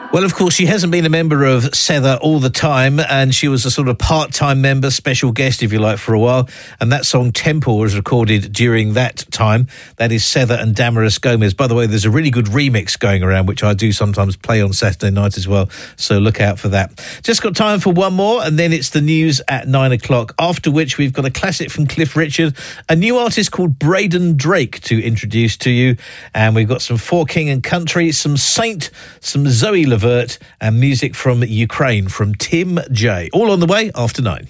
Well, of course, she hasn't been a member of Sether all the time, and she was a sort of part-time member, special guest, if you like, for a while. And that song, Temple, was recorded during that time. That is Sether and Damaris Gomez. By the way, there's a really good remix going around, which I do sometimes play on Saturday night as well, so look out for that. Just got time for one more, and then it's the news at 9 o'clock, after which we've got a classic from Cliff Richard, a new artist called Braden Drake to introduce to you, and we've got some For King and Country, some Saint, some Zoe Levert, and music from Ukraine from Tim J. All on the way after 9.